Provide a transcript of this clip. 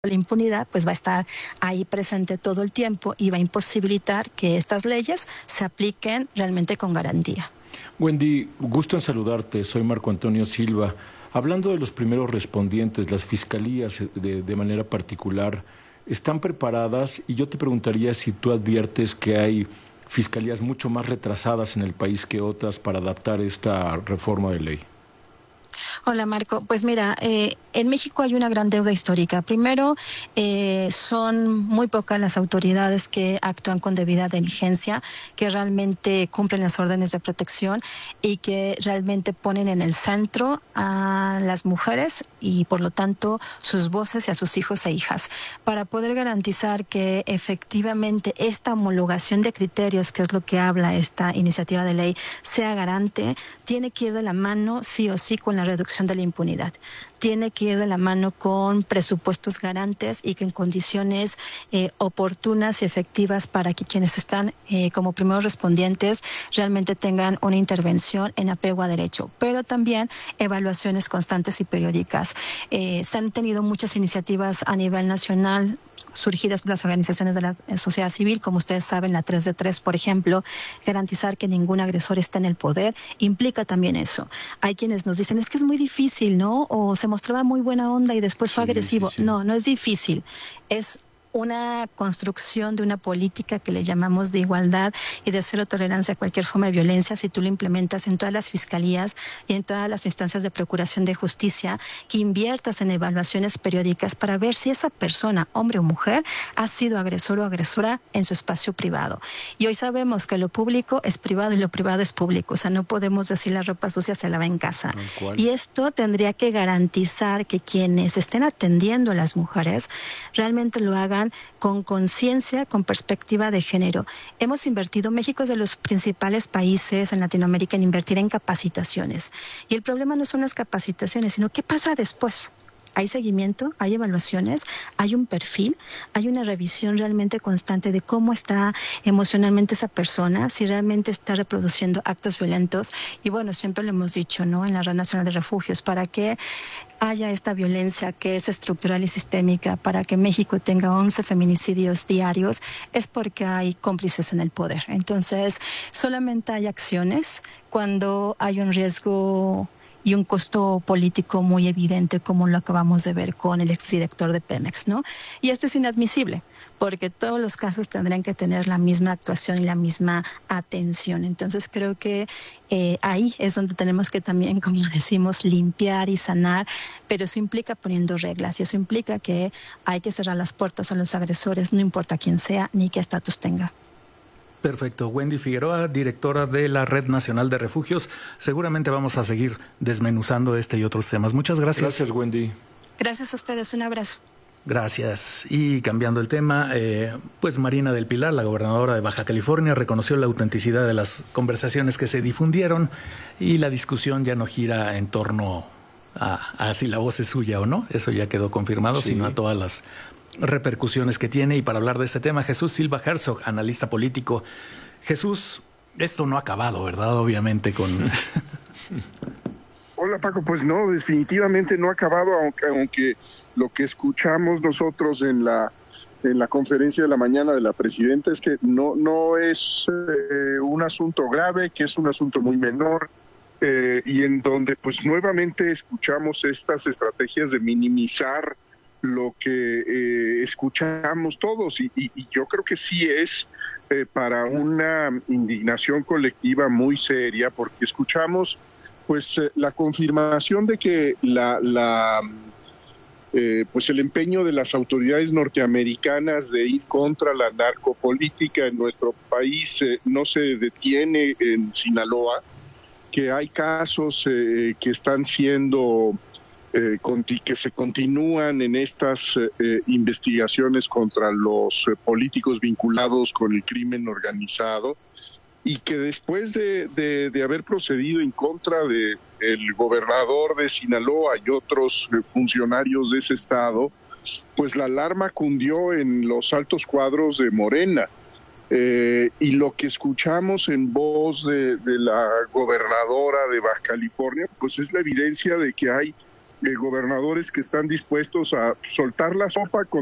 la impunidad pues va a estar ahí presente todo el tiempo y va a imposibilitar que estas leyes se apliquen realmente con garantía. Wendy, gusto en saludarte. Soy Marco Antonio Silva. Hablando de los primeros respondientes, las fiscalías de manera particular, ¿están preparadas? Y yo te preguntaría si tú adviertes que hay fiscalías mucho más retrasadas en el país que otras para adaptar esta reforma de ley. Hola Marco, pues mira, en México hay una gran deuda histórica. Primero, son muy pocas las autoridades que actúan con debida diligencia, que realmente cumplen las órdenes de protección y que realmente ponen en el centro a las mujeres y por lo tanto sus voces y a sus hijos e hijas, para poder garantizar que efectivamente esta homologación de criterios, que es lo que habla esta iniciativa de ley, sea garante. Tiene que ir de la mano sí o sí con la reducción de la impunidad. Tiene que ir de la mano con presupuestos garantes y que en condiciones oportunas y efectivas para que quienes están como primeros respondientes realmente tengan una intervención en apego a derecho, pero también evaluaciones constantes y periódicas. Se han tenido muchas iniciativas a nivel nacional surgidas por las organizaciones de la sociedad civil, como ustedes saben, la 3 de 3, por ejemplo. Garantizar que ningún agresor esté en el poder implica también eso. Hay quienes nos dicen, es que es muy difícil, ¿no? O se mostraba muy buena onda y después fue agresivo. Sí. No, no es difícil. Es una construcción de una política que le llamamos de igualdad y de cero tolerancia a cualquier forma de violencia si tú lo implementas en todas las fiscalías y en todas las instancias de procuración de justicia, que inviertas en evaluaciones periódicas para ver si esa persona, hombre o mujer, ha sido agresor o agresora en su espacio privado. Y hoy sabemos que lo público es privado y lo privado es público, o sea, no podemos decir la ropa sucia se lava en casa. Y esto tendría que garantizar que quienes estén atendiendo a las mujeres realmente lo hagan con conciencia, con perspectiva de género. Hemos invertido, México es de los principales países en Latinoamérica en invertir en capacitaciones. Y el problema no son las capacitaciones, sino qué pasa después. Hay seguimiento, hay evaluaciones, hay un perfil, hay una revisión realmente constante de cómo está emocionalmente esa persona, si realmente está reproduciendo actos violentos. Y bueno, siempre lo hemos dicho, ¿no? En la Red Nacional de Refugios, para que haya esta violencia que es estructural y sistémica, para que México tenga 11 feminicidios diarios, es porque hay cómplices en el poder. Entonces, solamente hay acciones cuando hay un riesgo y un costo político muy evidente, como lo acabamos de ver con el exdirector de Pemex, ¿no? Y esto es inadmisible, porque todos los casos tendrían que tener la misma actuación y la misma atención. Entonces creo que ahí es donde tenemos que también, como decimos, limpiar y sanar, pero eso implica poniendo reglas y eso implica que hay que cerrar las puertas a los agresores, no importa quién sea ni qué estatus tenga. Perfecto. Wendy Figueroa, directora de la Red Nacional de Refugios. Seguramente vamos a seguir desmenuzando este y otros temas. Muchas gracias. Gracias, Wendy. Gracias a ustedes. Un abrazo. Gracias. Y cambiando el tema, pues Marina del Pilar, la gobernadora de Baja California, reconoció la autenticidad de las conversaciones que se difundieron y la discusión ya no gira en torno a si la voz es suya o no. Eso ya quedó confirmado, sino a todas las repercusiones que tiene. Y para hablar de este tema, Jesús Silva Herzog, analista político. Jesús, esto no ha acabado, ¿verdad? Obviamente con... Hola Paco, pues no, definitivamente no ha acabado, aunque lo que escuchamos nosotros en la conferencia de la mañana de la presidenta es que no es un asunto grave, que es un asunto muy menor, y en donde pues nuevamente escuchamos estas estrategias de minimizar lo que escuchamos todos, y yo creo que sí es para una indignación colectiva muy seria, porque escuchamos pues la confirmación de que pues el empeño de las autoridades norteamericanas de ir contra la narcopolítica en nuestro país no se detiene en Sinaloa, que hay casos que están siendo que se continúan en estas investigaciones contra los políticos vinculados con el crimen organizado, y que después de haber procedido en contra de el gobernador de Sinaloa y otros funcionarios de ese estado, pues la alarma cundió en los altos cuadros de Morena. Y lo que escuchamos en voz de la gobernadora de Baja California, pues es la evidencia de que hay gobernadores que están dispuestos a soltar la sopa con